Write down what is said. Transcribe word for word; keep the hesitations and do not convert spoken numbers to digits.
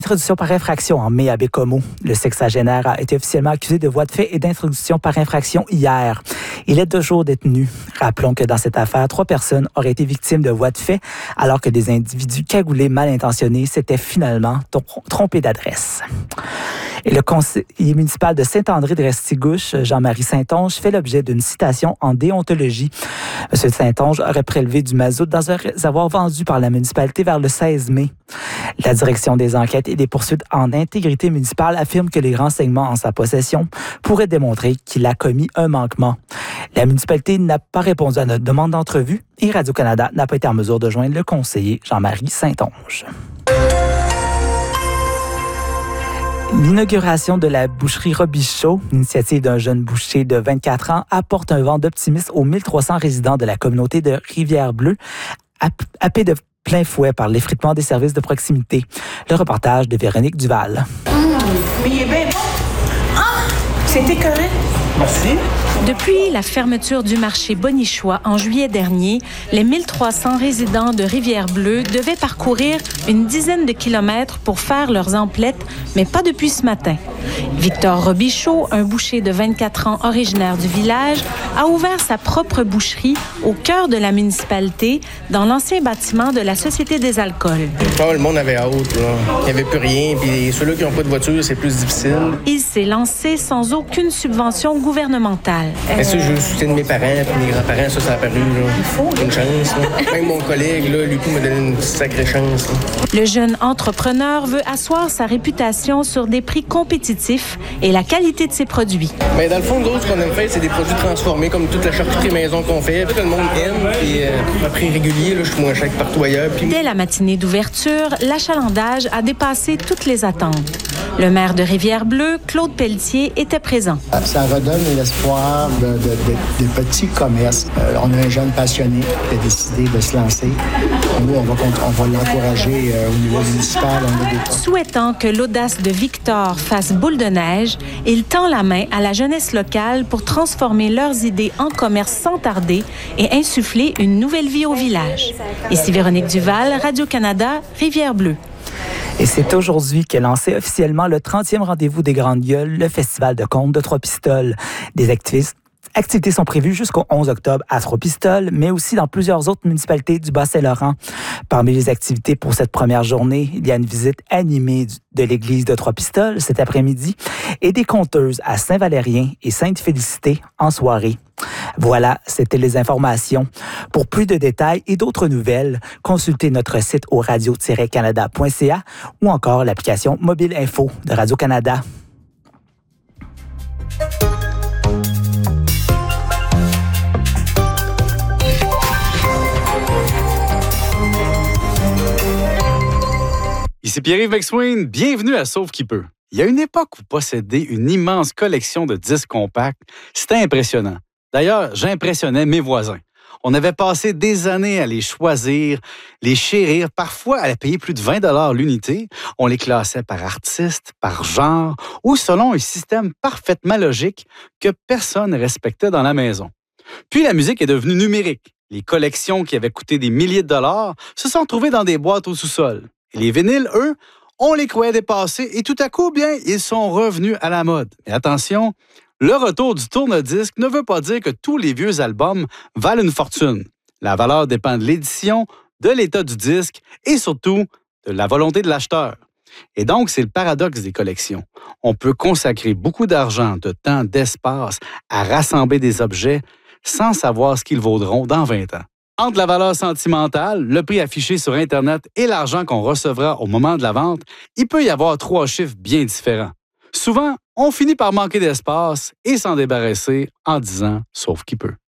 Introduction par infraction en mai à Bécomo. Le sexagénaire a été officiellement accusé de voies de fait et d'introduction par infraction hier. Il est toujours détenu. Rappelons que dans cette affaire, trois personnes auraient été victimes de voies de fait alors que des individus cagoulés mal intentionnés s'étaient finalement trompés d'adresse. Et le conseiller municipal de Saint-André de Restigouche, Jean-Marie Saint-Onge, fait l'objet d'une citation en déontologie. M. Saint-Onge aurait prélevé du mazout dans un réservoir vendu par la municipalité vers le seize mai. La direction des enquêtes et des poursuites en intégrité municipale affirme que les renseignements en sa possession pourraient démontrer qu'il a commis un manquement. La municipalité n'a pas répondu à notre demande d'entrevue et Radio-Canada n'a pas été en mesure de joindre le conseiller Jean-Marie Saint-Onge. L'inauguration de la boucherie Robichaud, initiative d'un jeune boucher de vingt-quatre ans, apporte un vent d'optimisme aux mille trois cents résidents de la communauté de Rivière-Bleue, happés de plein fouet par l'effritement des services de proximité. Le reportage de Véronique Duval. Mmh, mais il est bien bon. Ah, c'était correct. Merci. Depuis la fermeture du marché Bonichois en juillet dernier, les mille trois cents résidents de Rivière-Bleue devaient parcourir une dizaine de kilomètres pour faire leurs emplettes, mais pas depuis ce matin. Victor Robichaud, un boucher de vingt-quatre ans originaire du village, a ouvert sa propre boucherie au cœur de la municipalité, dans l'ancien bâtiment de la Société des alcools. Oh, le monde avait hâte, là. Il n'y avait plus rien, puis ceux-là qui n'ont pas de voiture, c'est plus difficile. Il s'est lancé sans aucune subvention gouvernementale. Mais ça, j'ai eu le soutien de mes parents, puis mes grands-parents, ça, ça a apparu, là. Il faut. Une chance, là. Même mon collègue, là, lui, m'a donné une sacrée chance, là. Le jeune entrepreneur veut asseoir sa réputation sur des prix compétitifs et la qualité de ses produits. Mais dans le fond, nous autres, ce qu'on aime faire, c'est des produits transformés, comme toute la charcuterie maison qu'on fait. Tout le monde aime, puis euh, à prix régulier, là, je suis moins cher que partout ailleurs. Puis... Dès la matinée d'ouverture, l'achalandage a dépassé toutes les attentes. Le maire de Rivière-Bleue, Claude Pelletier, était présent. Ça redonne l'espoir de, de, de, de petits commerces. Euh, on a un jeune passionné qui a décidé de se lancer. Nous, on va, on va l'encourager euh, au niveau municipal. On a des... Souhaitant que l'audace de Victor fasse boule de neige, il tend la main à la jeunesse locale pour transformer leurs idées en commerce sans tarder et insuffler une nouvelle vie au village. Ici Véronique Duval, Radio-Canada, Rivière-Bleue. Et c'est aujourd'hui qu'est lancé officiellement le trentième rendez-vous des Grandes Gueules, le Festival de contes de Trois-Pistoles. Des activistes Activités sont prévues jusqu'au onze octobre à Trois-Pistoles, mais aussi dans plusieurs autres municipalités du Bas-Saint-Laurent. Parmi les activités pour cette première journée, il y a une visite animée de l'église de Trois-Pistoles cet après-midi et des conteuses à Saint-Valérien et Sainte-Félicité en soirée. Voilà, c'était les informations. Pour plus de détails et d'autres nouvelles, consultez notre site au radio tiret canada point c a ou encore l'application Mobile Info de Radio-Canada. Ici Pierre-Yves McSween, bienvenue à Sauve qui peut. Il y a une époque où posséder une immense collection de disques compacts, c'était impressionnant. D'ailleurs, j'impressionnais mes voisins. On avait passé des années à les choisir, les chérir, parfois à les payer plus de vingt dollars l'unité. On les classait par artiste, par genre ou selon un système parfaitement logique que personne ne respectait dans la maison. Puis la musique est devenue numérique. Les collections qui avaient coûté des milliers de dollars se sont trouvées dans des boîtes au sous-sol. Et les vinyles, eux, on les croyait dépassés et tout à coup, bien, ils sont revenus à la mode. Mais attention, le retour du tourne-disque ne veut pas dire que tous les vieux albums valent une fortune. La valeur dépend de l'édition, de l'état du disque et surtout de la volonté de l'acheteur. Et donc, c'est le paradoxe des collections. On peut consacrer beaucoup d'argent, de temps, d'espace à rassembler des objets sans savoir ce qu'ils vaudront dans vingt ans. Entre la valeur sentimentale, le prix affiché sur Internet et l'argent qu'on recevra au moment de la vente, il peut y avoir trois chiffres bien différents. Souvent, on finit par manquer d'espace et s'en débarrasser en disant « sauf qui peut ».